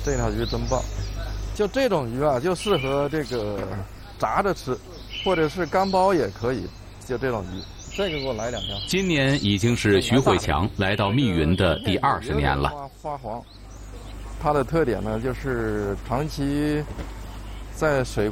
这条鱼真棒。就这种鱼啊，就适合这个炸着吃，或者是干包也可以。就这种鱼，这个给我来2条。 今年已经是徐慧强来到密云的第20年了。 发黄，它的特点呢就是长期在水